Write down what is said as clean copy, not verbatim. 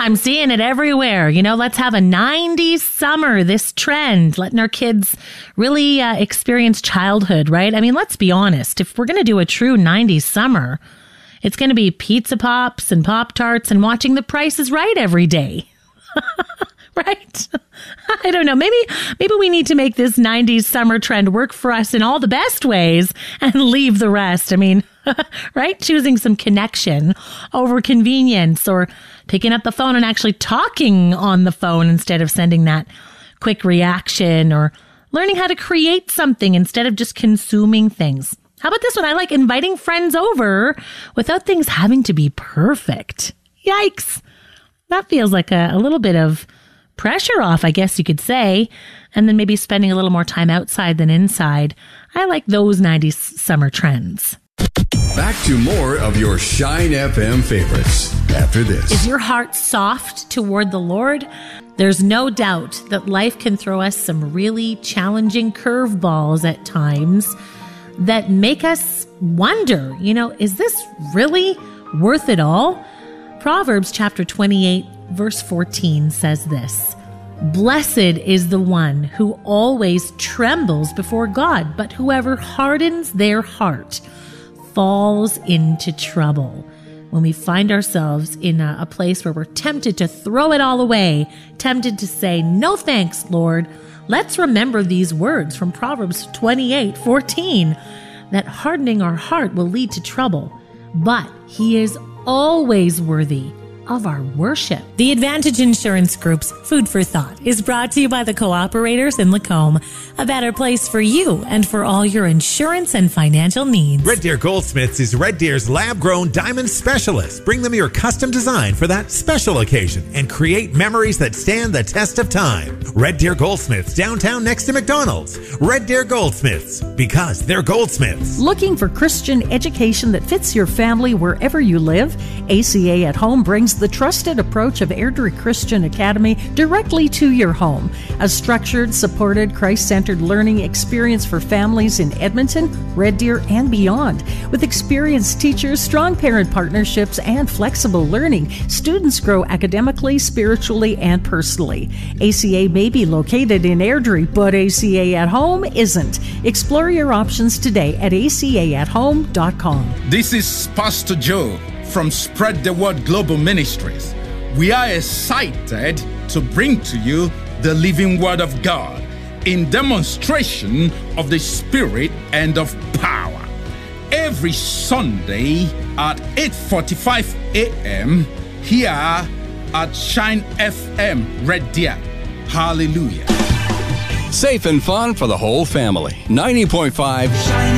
I'm seeing it everywhere. Let's have a 90s summer, this trend, letting our kids really experience childhood, right? I mean, let's be honest. If we're going to do a true 90s summer, it's going to be Pizza Pops and Pop-Tarts and watching The Price is Right every day. Right? I don't know. Maybe we need to make this 90s summer trend work for us in all the best ways and leave the rest. I mean, right? Choosing some connection over convenience, or picking up the phone and actually talking on the phone instead of sending that quick reaction, or learning how to create something instead of just consuming things. How about this one? I like inviting friends over without things having to be perfect. Yikes. That feels like a little bit of pressure off, I guess you could say. And then maybe spending a little more time outside than inside. I like those 90s summer trends. Back to more of your Shine FM favorites after this. Is your heart soft toward the Lord? There's no doubt that life can throw us some really challenging curveballs at times that make us wonder, is this really worth it all? Proverbs chapter 28, verse 14 says this: "Blessed is the one who always trembles before God, but whoever hardens their heart falls into trouble." When we find ourselves in a place where we're tempted to throw it all away, tempted to say, "No thanks, Lord," let's remember these words from Proverbs 28:14, that hardening our heart will lead to trouble, but He is always worthy of our worship. The Advantage Insurance Group's Food for Thought is brought to you by the Cooperators in Lacombe, a better place for you and for all your insurance and financial needs. Red Deer Goldsmiths is Red Deer's lab-grown diamond specialist. Bring them your custom design for that special occasion and create memories that stand the test of time. Red Deer Goldsmiths, downtown next to McDonald's. Red Deer Goldsmiths, because they're goldsmiths. Looking for Christian education that fits your family wherever you live? ACA at Home brings the trusted approach of Airdrie Christian Academy directly to your home. A structured, supported, Christ-centered learning experience for families in Edmonton, Red Deer, and beyond. With experienced teachers, strong parent partnerships, and flexible learning, students grow academically, spiritually, and personally. ACA may be located in Airdrie, but ACA at Home isn't. Explore your options today at acaathome.com. This is Pastor Joe from Spread the Word Global Ministries. We are excited to bring to you the living Word of God in demonstration of the Spirit and of power. Every Sunday at 8:45 a.m. here at Shine FM Red Deer. Hallelujah. Safe and fun for the whole family. 90.5